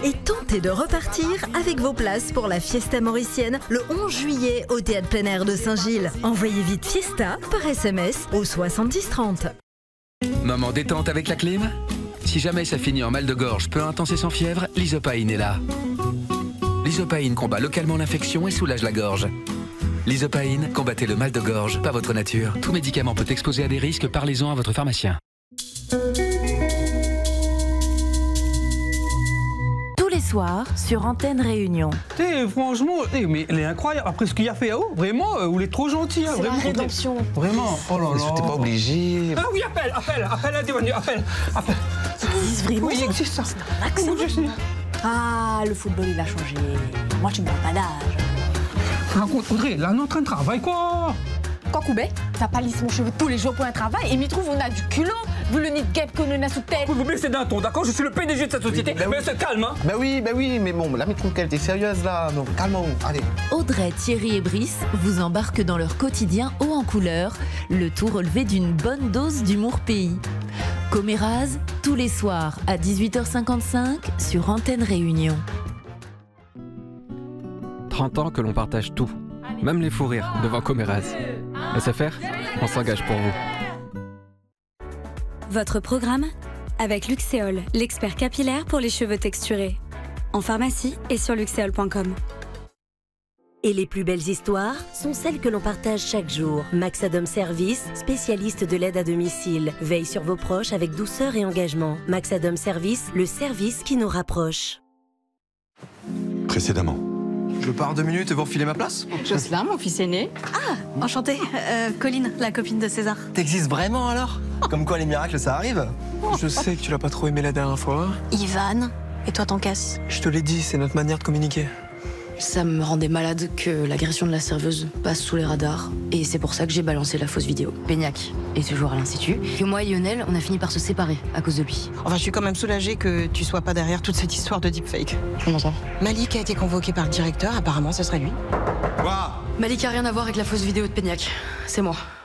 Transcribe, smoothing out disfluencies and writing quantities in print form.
et tentez de repartir avec vos places pour la Fiesta Mauricienne le 11 juillet au Théâtre plein air de Saint-Gilles. Envoyez vite Fiesta par SMS au 70 30. Moment détente avec la clim? Si jamais ça finit en mal de gorge peu intense et sans fièvre, l'Isopaïne est là. L'Isopaïne combat localement l'infection et soulage la gorge. L'Isopaïne, combattez le mal de gorge, pas votre nature. Tout médicament peut exposer à des risques, parlez-en à votre pharmacien. Tous les soirs, sur Antenne Réunion. Franchement, mais elle est incroyable. Après ce qu'il a fait à haut, vraiment, il est trop gentil. Hein, c'est vraiment, la rédemption. Vraiment, oh là là. T'es pas obligé. Ah oui, appelle, appelle. Ça existe vraiment? Oui, il existe ça. Ah, le football, il a changé. Moi, tu me parles pas d'âge. Raconte, Audrey, là, on est en train de travailler, quoi. Quoi, Koubé? T'as pas lissé mon cheveu tous les jours pour un travail et m'y trouve, on a du culot, vu le nid de guêpe qu'on a sous tête. Vous me baissez d'un ton, d'accord? Je suis le PDG de cette société, Oui, mais c'est calme, hein. Bah oui, mais bon, la maîtresse qu'elle était sérieuse là, donc calme-vous, allez. Audrey, Thierry et Brice vous embarquent dans leur quotidien haut en couleur, le tout relevé d'une bonne dose d'humour pays. Coméraz, tous les soirs à 18h55 sur Antenne Réunion. 30 ans que l'on partage tout, même les fous rires devant Coméraz. SFR, on s'engage pour vous. Votre programme avec Luxéol, l'expert capillaire pour les cheveux texturés. En pharmacie et sur luxéol.com. Et les plus belles histoires sont celles que l'on partage chaque jour. Maxadom Service, spécialiste de l'aide à domicile, veille sur vos proches avec douceur et engagement. Maxadom Service, le service qui nous rapproche. Précédemment. Je pars 2 minutes et vous refilez ma place? Jocelyn, mon fils aîné. Ah, enchantée. Colline, la copine de César. T'existes vraiment alors? Comme quoi les miracles ça arrive? Je sais que tu l'as pas trop aimé la dernière fois. Ivan, et toi t'en casses? Je te l'ai dit, c'est notre manière de communiquer. Ça me rendait malade que l'agression de la serveuse passe sous les radars. Et c'est pour ça que j'ai balancé la fausse vidéo. Peignac est toujours à l'Institut. Que moi et Lionel, on a fini par se séparer à cause de lui. Enfin, je suis quand même soulagée que tu sois pas derrière toute cette histoire de deepfake. Comment ça? Malik a été convoqué par le directeur, apparemment ce serait lui. Malik a rien à voir avec la fausse vidéo de Peignac. C'est moi.